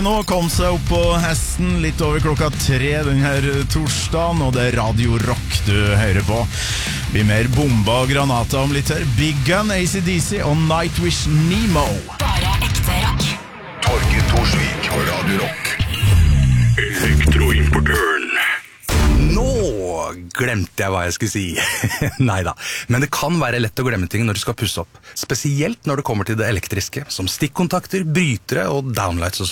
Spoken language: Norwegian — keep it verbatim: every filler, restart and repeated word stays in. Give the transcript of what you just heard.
Nå kom seg opp på hesten litt over klokka tre denne torsdagen, og det er Radio Rock du hører på. Det blir mer bomba og granater om litt her. Big Gun, A C D C og Nightwish Nemo. Bare ekte rock. Torger Torsvik på Radio Rock. Elektroimportøren. Nå glemte jeg hva jeg skulle si. Neida, men det kan være lett å glemme ting når du skal pusse opp. Spesielt når det kommer til det elektriske, som stikkontakter, brytere og downlights og sånt.